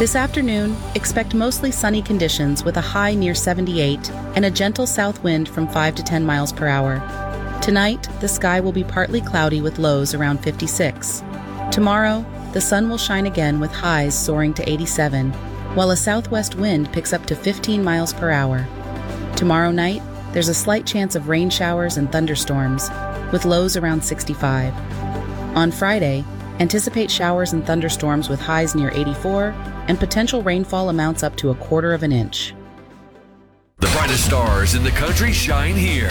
This afternoon, expect mostly sunny conditions with a high near 78 and a gentle south wind from 5 to 10 miles per hour. Tonight, the sky will be partly cloudy with lows around 56. Tomorrow, the sun will shine again with highs soaring to 87, while a southwest wind picks up to 15 miles per hour. Tomorrow night, there's a slight chance of rain showers and thunderstorms, with lows around 65. On Friday, anticipate showers and thunderstorms with highs near 84 and potential rainfall amounts up to 1/4 of an inch. The brightest stars in the country shine here.